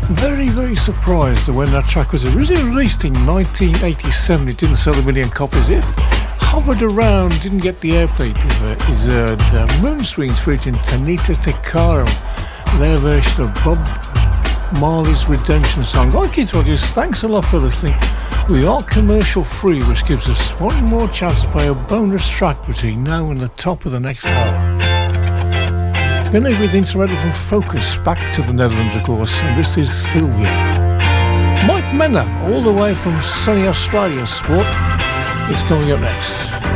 Very, very surprised that when that track was originally released in 1987, it didn't sell a million copies. It hovered around, didn't get the airplay it deserved. Moon Swings featuring Tanita Tikaram, their version of Bob Marley's Redemption song. Okay, Rogers, thanks a lot for listening. We are commercial free, which gives us one more chance to play a bonus track between now and the top of the next hour. Then with instrumental from Focus, back to the Netherlands, of course, and this is Sylvia. Mike Menner, all the way from sunny Australia, sport, is coming up next.